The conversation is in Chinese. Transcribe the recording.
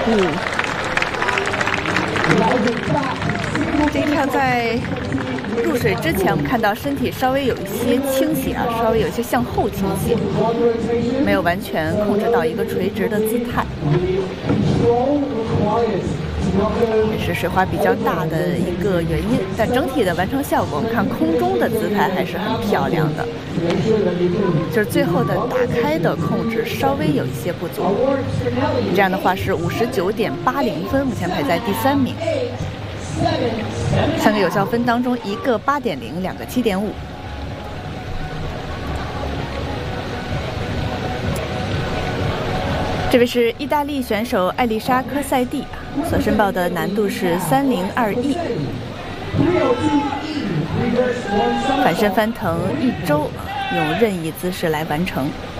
这一趟在入水之前，我们看到身体稍微有一些倾斜啊，稍微有一些向后倾斜，没有完全控制到一个垂直的姿态，也是水花比较大的一个原因。但整体的完成效果，我们看空中的姿态还是很漂亮的，就是最后的打开的控制稍微有一些不足。这样的话是59.80分，目前排在第3名。3个有效分当中，一个8.0，两个7.5。这位是意大利选手艾丽莎·科塞蒂，所申报的难度是3021，反身翻腾1周，用任意姿势来完成。